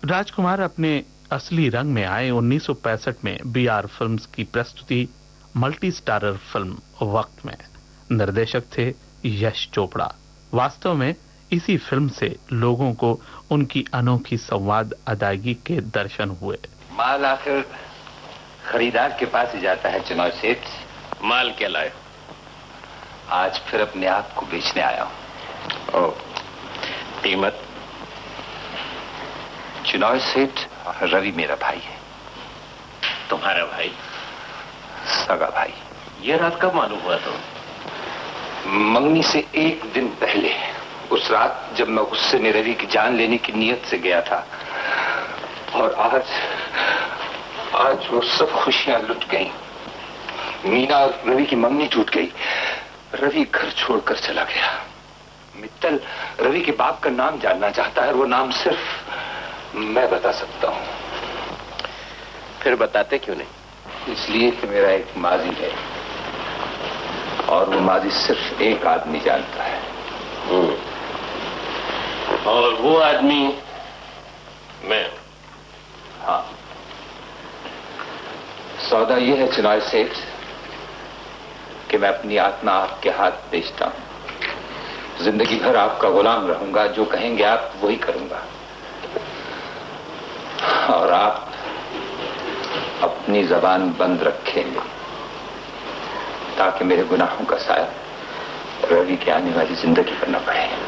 राजकुमार अपने असली रंग में आए 1965 में बीआर फिल्म्स की प्रस्तुति मल्टी स्टारर फिल्म वक्त में। निर्देशक थे यश चोपड़ा। वास्तव में इसी फिल्म से लोगों को उनकी अनोखी संवाद अदायगी के दर्शन हुए। माल आखिर खरीदार के पास ही जाता है चिनॉय सेठ। माल क्या लाए? आज फिर अपने आप को बेचने आया हूं। ओ, कीमत? चिनॉय सेठ रवि मेरा भाई है। तुम्हारा भाई? सगा भाई। ये रात कब मालूम हुआ तो? मंगनी से एक दिन पहले, उस रात जब मैं गुस्से में रवि की जान लेने की नीयत से गया था। और आज वो सब खुशियां लुट गईं। मीना और रवि की मंगनी टूट गई। रवि घर छोड़कर चला गया। मित्तल रवि के बाप का नाम जानना चाहता है और वो नाम सिर्फ मैं बता सकता हूं। फिर बताते क्यों नहीं? इसलिए कि मेरा एक माजी है और वो माजी सिर्फ एक आदमी जानता है। और वो आदमी मैं? हाँ। सौदा ये है चिनॉय सेठ कि मैं अपनी आत्मा आपके हाथ बेचता हूं। जिंदगी भर आपका गुलाम रहूंगा। जो कहेंगे आप वही करूंगा। और आप अपनी जबान बंद रखेंगे ताकि मेरे गुनाहों का साया रवि की आने वाली जिंदगी पर न पड़े।